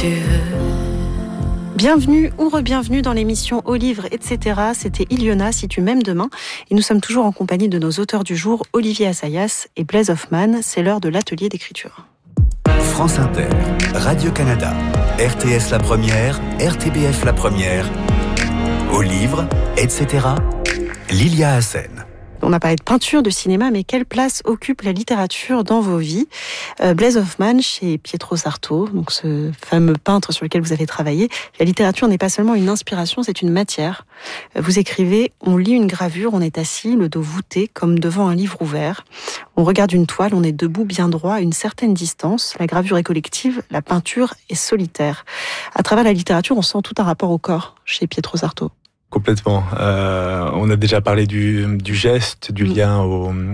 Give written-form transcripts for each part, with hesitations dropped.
tu veux. Bienvenue ou re-bienvenue dans l'émission Au livre, etc. C'était Iliona, Si tu m'aimes demain. Et nous sommes toujours en compagnie de nos auteurs du jour, Olivier Assayas et Blaise Hoffmann. C'est l'heure de l'atelier d'écriture. France Inter, Radio-Canada, RTS La Première, RTBF La Première, Au livre, etc. Lilia Hassen. On a parlé de peinture, de cinéma, mais quelle place occupe la littérature dans vos vies ? Blaise Hoffmann, chez Pietro Sarto, donc ce fameux peintre sur lequel vous avez travaillé, la littérature n'est pas seulement une inspiration, c'est une matière. Vous écrivez, on lit une gravure, on est assis, le dos voûté, comme devant un livre ouvert. On regarde une toile, on est debout bien droit à une certaine distance. La gravure est collective, la peinture est solitaire. À travers la littérature, on sent tout un rapport au corps, chez Pietro Sarto. Complètement. On a déjà parlé du geste, du lien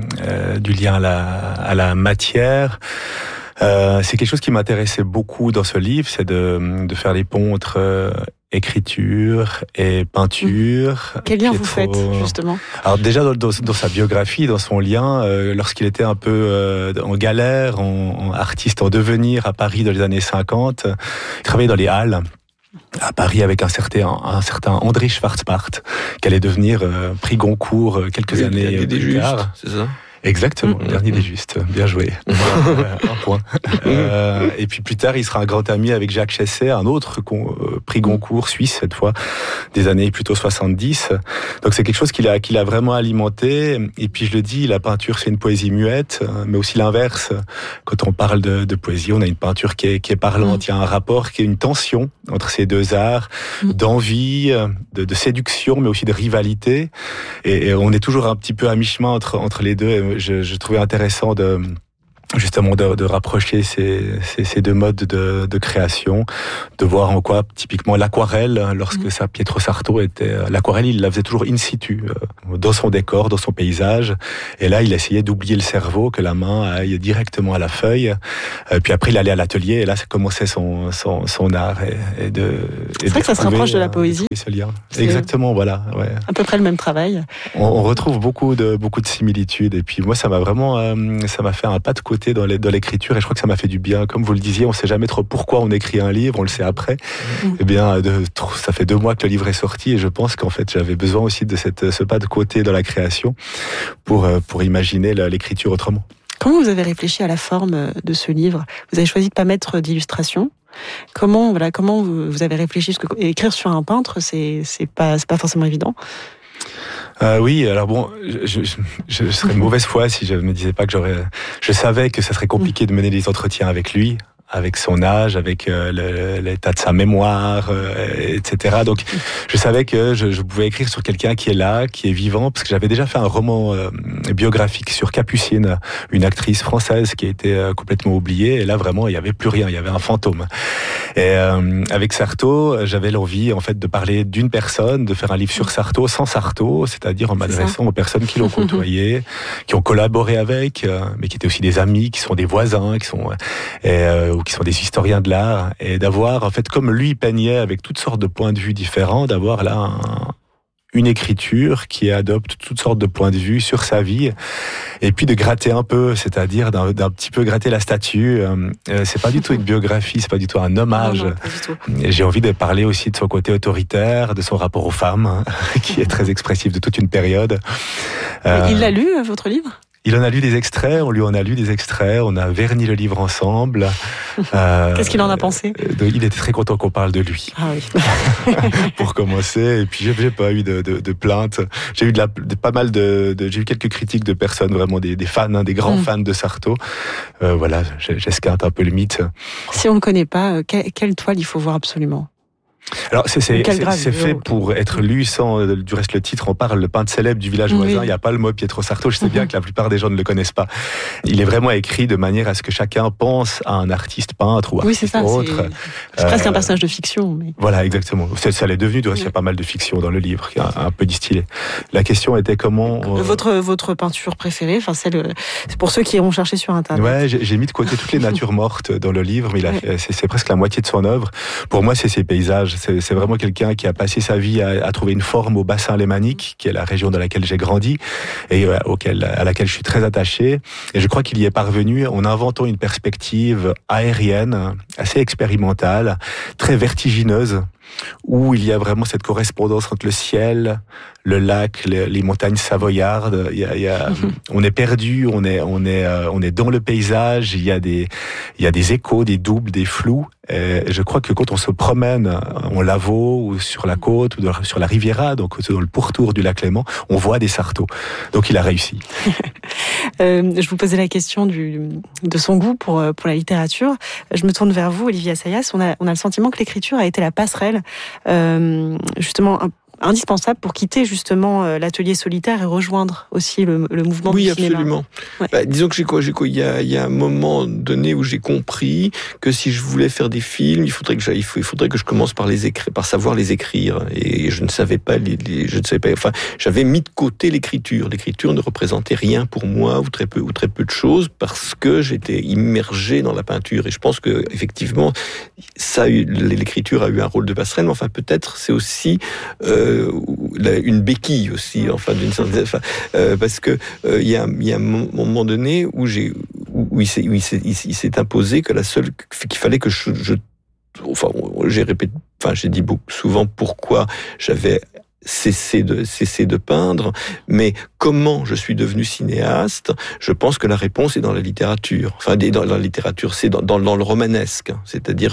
à la matière. C'est quelque chose qui m'intéressait beaucoup dans ce livre, c'est de faire les ponts entre écriture et peinture. Quel lien vous faites, justement ? Alors déjà dans sa biographie, dans son lien, lorsqu'il était un peu en galère, en artiste en devenir à Paris dans les années 50, il travaillait dans les halles à Paris avec un certain André Schwarzbart, qui allait devenir prix Goncourt quelques années plus tard. C'est ça ? Exactement, le dernier des justes. Bien joué. Un point. Et puis plus tard, il sera un grand ami avec Jacques Chesset, un autre prix Goncourt suisse cette fois, des années plutôt 70. Donc c'est quelque chose qu'il a vraiment alimenté. Et puis je le dis, la peinture c'est une poésie muette, mais aussi l'inverse. Quand on parle de poésie, on a une peinture qui est parlante. Il y a un rapport, qui est une tension entre ces deux arts, d'envie, de séduction, mais aussi de rivalité. Et on est toujours un petit peu à mi-chemin entre les deux. Je trouvais intéressant de rapprocher ces deux modes de création, de voir en quoi typiquement l'aquarelle, lorsque ça Pietro Sarto l'aquarelle, il la faisait toujours in situ, dans son décor, dans son paysage, et là il essayait d'oublier le cerveau, que la main aille directement à la feuille, puis après il allait à l'atelier, et là ça commençait son art, c'est vrai que ça se rapproche de la poésie. Ce lien. Exactement, voilà. Ouais. À peu près le même travail. On retrouve beaucoup de similitudes, et puis moi ça m'a vraiment, ça m'a fait un pas de côté dans l'écriture, et je crois que ça m'a fait du bien. Comme vous le disiez, on ne sait jamais trop pourquoi on écrit un livre, on le sait après. Eh bien, ça fait 2 mois que le livre est sorti, et je pense qu'en fait, j'avais besoin aussi de ce pas de côté dans la création pour imaginer l'écriture autrement. Comment vous avez réfléchi à la forme de ce livre ? Vous avez choisi de ne pas mettre d'illustration. Comment vous avez réfléchi ? Parce que écrire sur un peintre, c'est pas forcément évident. Oui, alors bon, je serais de mauvaise foi si je me disais pas que je savais que ça serait compliqué de mener des entretiens avec lui, avec son âge, avec l'état de sa mémoire, etc. Donc, je savais que je pouvais écrire sur quelqu'un qui est là, qui est vivant, parce que j'avais déjà fait un roman biographique sur Capucine, une actrice française qui a été complètement oubliée, et là, vraiment, il n'y avait plus rien, il y avait un fantôme. Et avec Sarto, j'avais l'envie, en fait, de parler d'une personne, de faire un livre sur Sarto, sans Sarto, c'est-à-dire en m'adressant aux personnes qui l'ont côtoyé, qui ont collaboré avec, mais qui étaient aussi des amis, qui sont des voisins, ou qui sont des historiens de l'art, et d'avoir, en fait, comme lui peignait avec toutes sortes de points de vue différents, d'avoir là une écriture qui adopte toutes sortes de points de vue sur sa vie, et puis de gratter un peu, c'est-à-dire d'un petit peu gratter la statue. C'est pas du tout une biographie, c'est pas du tout un hommage. Non, pas du tout. J'ai envie de parler aussi de son côté autoritaire, de son rapport aux femmes, qui est très expressif de toute une période. Il l'a lu, votre livre ? Il en a lu des extraits, on lui en a lu des extraits, on a verni le livre ensemble. Qu'est-ce qu'il en a pensé ? Il était très content qu'on parle de lui. Ah oui. Pour commencer, et puis j'ai pas eu de plaintes. J'ai eu j'ai eu quelques critiques de personnes, vraiment des fans, des grands fans de Sarto. Voilà, j'esquinte un peu le mythe. Si on ne connaît pas, quelle toile il faut voir absolument ? Alors c'est fait pour être lu sans, du reste le titre, on parle le peintre célèbre du village voisin, il n'y a pas le mot Pietro Sarto, je sais bien que la plupart des gens ne le connaissent pas. Il est vraiment écrit de manière à ce que chacun pense à un artiste peintre ou artiste autre. C'est presque un personnage de fiction. Mais... Voilà, exactement. Ça l'est devenu, du reste il y a pas mal de fiction dans le livre, un peu distillé. La question était comment... Votre peinture préférée, c'est pour ceux qui iront chercher sur Internet. Ouais, j'ai mis de côté toutes les natures mortes dans le livre, mais c'est presque la moitié de son œuvre. Pour moi, c'est ses paysages. c'est vraiment quelqu'un qui a passé sa vie à trouver une forme au bassin lémanique, qui est la région dans laquelle j'ai grandi et à laquelle je suis très attaché. Et je crois qu'il y est parvenu en inventant une perspective aérienne, assez expérimentale, très vertigineuse, où il y a vraiment cette correspondance entre le ciel, le lac, les montagnes savoyardes. On est perdu, on est dans le paysage. Il y a des échos, des doubles, des flous. Et je crois que quand on se promène en Lavaux ou sur la côte ou sur la Riviera, donc dans le pourtour du lac Léman, on voit des sartaux. Donc il a réussi. Je vous posais la question de son goût pour la littérature. Je me tourne vers vous, Olivier Assayas. On a le sentiment que l'écriture a été la passerelle, justement indispensable pour quitter justement l'atelier solitaire et rejoindre aussi le mouvement du cinéma. Oui, absolument. Ouais. Disons que il y a un moment donné où j'ai compris que si je voulais faire des films, il faudrait que je commence par savoir les écrire. Et je ne savais pas enfin, j'avais mis de côté l'écriture. L'écriture ne représentait rien pour moi, ou très peu de choses, parce que j'étais immergé dans la peinture. Et je pense que effectivement, l'écriture a eu un rôle de passerelle, mais enfin peut-être c'est aussi une béquille aussi, enfin d'une certaine, parce que il y a un moment donné où il s'est imposé que qu'il fallait que j'ai dit souvent pourquoi j'avais cessé de peindre, mais comment je suis devenu cinéaste, je pense que la réponse est dans la littérature. Enfin, dans la littérature, c'est dans le romanesque. C'est-à-dire,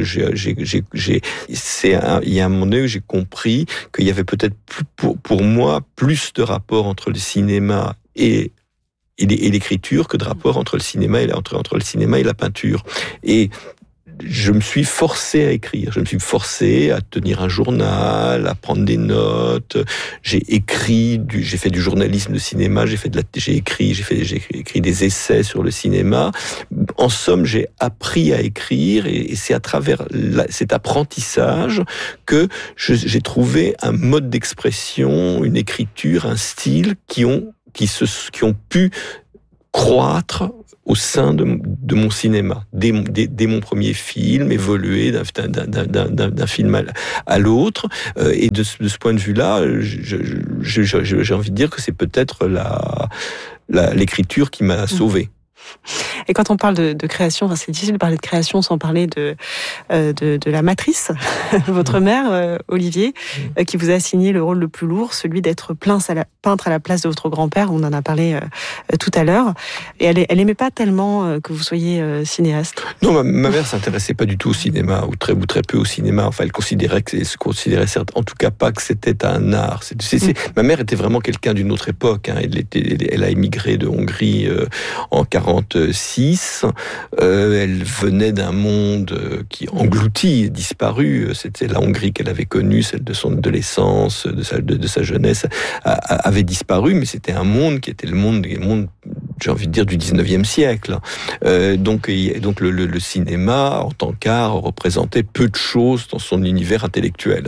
il y a un moment donné où j'ai compris qu'il y avait peut-être pour moi plus de rapport entre le cinéma et l'écriture que de rapport entre le cinéma et la peinture. Et je me suis forcé à écrire, je me suis forcé à tenir un journal, à prendre des notes. J'ai fait du journalisme de cinéma, j'ai écrit des essais sur le cinéma. En somme, j'ai appris à écrire et c'est à travers cet apprentissage que j'ai trouvé un mode d'expression, une écriture, un style qui ont pu croître au sein de mon cinéma, dès mon premier film, évoluer d'un film à l'autre. Et de ce point de vue-là, j'ai envie de dire que c'est peut-être l'écriture qui m'a sauvé. Et quand on parle de création, enfin, c'est difficile de parler de création sans parler de la matrice, votre mère, Olivier, qui vous a assigné le rôle le plus lourd, celui d'être peintre à la place de votre grand-père. On en a parlé tout à l'heure. Et elle aimait pas tellement que vous soyez cinéaste. Non, ma mère s'intéressait pas du tout au cinéma, ou très peu au cinéma. Enfin, elle considérait en tout cas pas que c'était un art. Ma mère était vraiment quelqu'un d'une autre époque. Hein. Elle a émigré de Hongrie en 1946. Elle venait d'un monde qui englouti, disparu. C'était la Hongrie qu'elle avait connue, celle de son adolescence, de sa jeunesse, avait disparu, mais c'était un monde qui était le monde, j'ai envie de dire, du 19e siècle. Donc le cinéma, en tant qu'art, représentait peu de choses dans son univers intellectuel.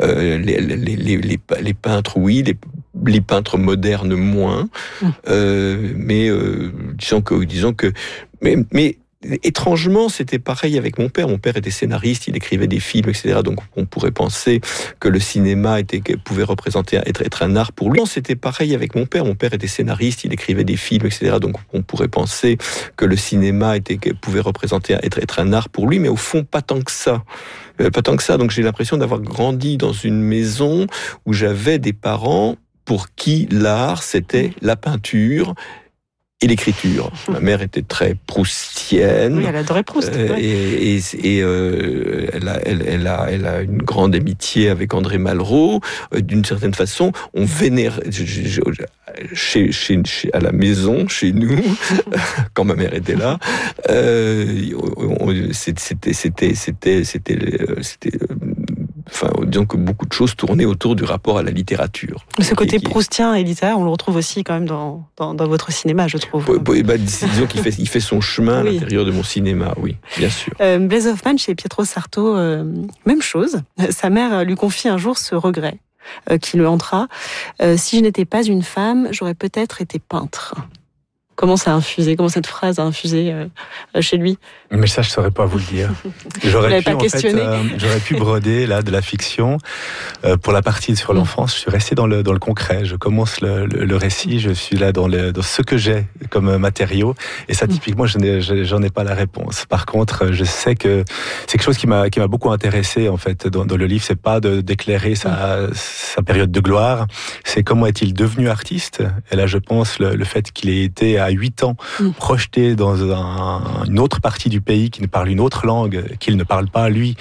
Les peintres, oui, les peintres modernes, moins. Mais disons que mais étrangement, c'était pareil avec mon père. Mon père était scénariste, il écrivait des films, etc. Donc, on pourrait penser que le cinéma pouvait représenter, être un art pour lui. Non, c'était pareil avec mon père. Mon père était scénariste, il écrivait des films, etc. Donc, on pourrait penser que le cinéma pouvait représenter, être un art pour lui, mais au fond, pas tant que ça. Donc, j'ai l'impression d'avoir grandi dans une maison où j'avais des parents pour qui l'art, c'était la peinture et l'écriture. Ma mère était très proustienne. Oui, elle adorait Proust. Et elle a une grande amitié avec André Malraux. D'une certaine façon, on vénère à la maison, chez nous, quand ma mère était là. Enfin, disons que beaucoup de choses tournaient autour du rapport à la littérature. Ce côté proustien et littéraire, on le retrouve aussi quand même dans votre cinéma, je trouve. Disons qu'il fait son chemin à l'intérieur de mon cinéma, oui, bien sûr. Blaise Hoffmann, chez Pietro Sarto, même chose. Sa mère lui confie un jour ce regret qui le hantera. Si je n'étais pas une femme, j'aurais peut-être été peintre. Comment cette phrase a infusé chez lui? Mais ça, je saurais pas vous le dire. J'aurais pu broder là de la fiction pour la partie sur l'enfance. Je suis resté dans le concret. Je commence le récit. Je suis là dans ce que j'ai comme matériau. Et ça, typiquement, j'en ai pas la réponse. Par contre, je sais que c'est quelque chose qui m'a beaucoup intéressé en fait dans le livre. C'est pas d'éclairer sa période de gloire. C'est comment est-il devenu artiste. Et là, je pense le fait qu'il ait été à 8 ans projeté dans une autre partie du pays qui ne parle une autre langue qu'il ne parle pas lui.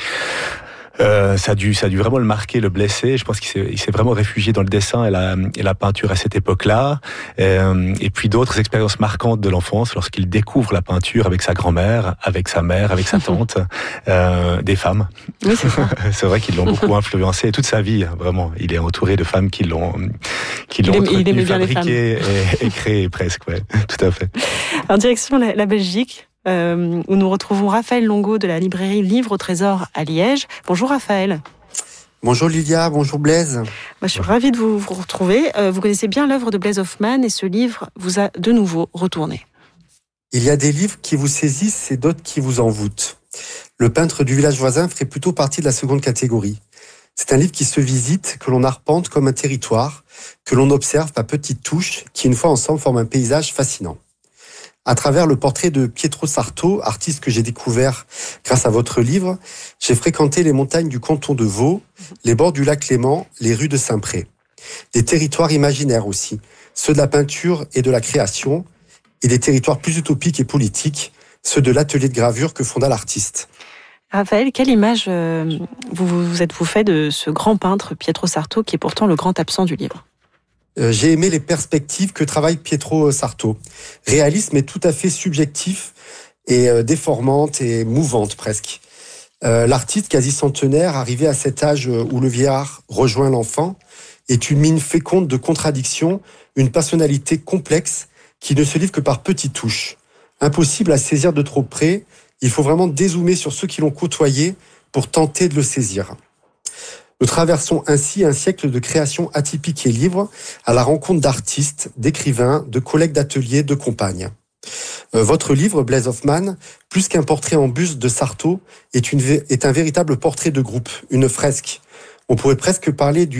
Ça a dû vraiment le marquer, le blesser. Je pense qu'il s'est vraiment réfugié dans le dessin et la peinture à cette époque-là. Et puis d'autres expériences marquantes de l'enfance lorsqu'il découvre la peinture avec sa grand-mère, avec sa mère, avec sa tante, des femmes. Oui, c'est ça. C'est vrai qu'ils l'ont beaucoup influencé toute sa vie, vraiment. Il est entouré de femmes qui l'ont entretenu, fabriqué et créé presque. Ouais, tout à fait. En direction la Belgique. Où nous retrouvons Raphaël Longo de la librairie Livre au Trésor à Liège. Bonjour Raphaël. Bonjour Lilia, bonjour Blaise. Moi, je suis ravie de vous retrouver. Vous connaissez bien l'œuvre de Blaise Hoffmann et ce livre vous a de nouveau retourné. Il y a des livres qui vous saisissent et d'autres qui vous envoûtent. Le peintre du village voisin ferait plutôt partie de la seconde catégorie. C'est un livre qui se visite, que l'on arpente comme un territoire, que l'on observe par petites touches, qui une fois ensemble forment un paysage fascinant. À travers le portrait de Pietro Sarto, artiste que j'ai découvert grâce à votre livre, j'ai fréquenté les montagnes du canton de Vaud, les bords du lac Léman, les rues de Saint-Pré. Des territoires imaginaires aussi, ceux de la peinture et de la création, et des territoires plus utopiques et politiques, ceux de l'atelier de gravure que fonda l'artiste. Raphaël, quelle image vous êtes-vous fait de ce grand peintre Pietro Sarto, qui est pourtant le grand absent du livre ? J'ai aimé les perspectives que travaille Pietro Sarto. Réaliste, mais tout à fait subjectif et déformante et mouvante presque. L'artiste quasi centenaire, arrivé à cet âge où le vieillard rejoint l'enfant, est une mine féconde de contradictions, une personnalité complexe qui ne se livre que par petites touches. Impossible à saisir de trop près, il faut vraiment dézoomer sur ceux qui l'ont côtoyé pour tenter de le saisir. Nous traversons ainsi un siècle de création atypique et libre à la rencontre d'artistes, d'écrivains, de collègues d'atelier, de compagnes. Votre livre, Blaise Hoffmann, plus qu'un portrait en buste de Sarto, est un véritable portrait de groupe, une fresque. On pourrait presque parler d'une